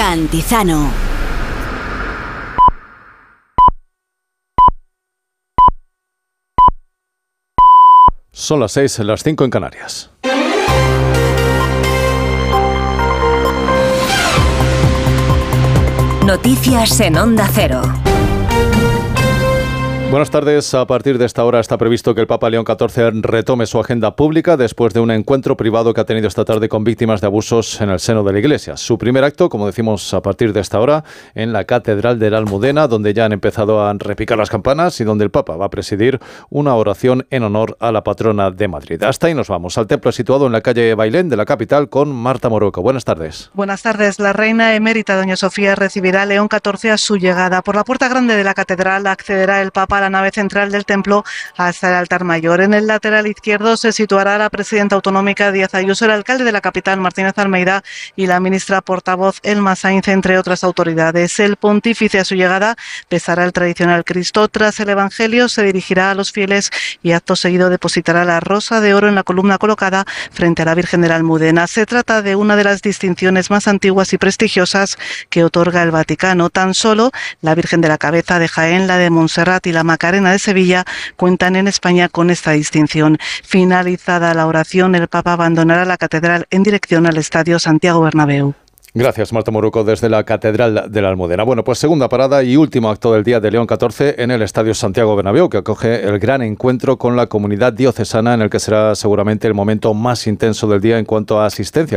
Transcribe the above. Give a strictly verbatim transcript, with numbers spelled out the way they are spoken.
Cantizano. Son las seis, las cinco en Canarias. Noticias en Onda Cero. Buenas tardes. A partir de esta hora está previsto que el Papa León catorce retome su agenda pública después de un encuentro privado que ha tenido esta tarde con víctimas de abusos en el seno de la Iglesia. Su primer acto, como decimos, a partir de esta hora, en la Catedral de la Almudena, donde ya han empezado a repicar las campanas y donde el Papa va a presidir una oración en honor a la patrona de Madrid. Hasta ahí nos vamos, al templo situado en la calle Bailén de la capital con Marta Moroco. Buenas tardes. Buenas tardes. La reina emérita doña Sofía recibirá a León catorce a su llegada. Por la puerta grande de la catedral accederá el Papa a la nave central del templo hasta el altar mayor. En el lateral izquierdo se situará la presidenta autonómica Díaz Ayuso, el alcalde de la capital Martínez Almeida y la ministra portavoz Elma Sainz, entre otras autoridades. El pontífice a su llegada besará el tradicional Cristo. Tras el Evangelio se dirigirá a los fieles y acto seguido depositará la rosa de oro en la columna colocada frente a la Virgen de la Almudena. Se trata de una de las distinciones más antiguas y prestigiosas que otorga el Vaticano. Tan solo la Virgen de la Cabeza de Jaén, la de Montserrat y la Macarena de Sevilla cuentan en España con esta distinción. Finalizada la oración, el Papa abandonará la catedral en dirección al Estadio Santiago Bernabéu. Gracias, Marta Moruco, desde la Catedral de la Almudena. Bueno, pues segunda parada y último acto del día de León catorce en el Estadio Santiago Bernabéu, que acoge el gran encuentro con la comunidad diocesana, en el que será seguramente el momento más intenso del día en cuanto a asistencia.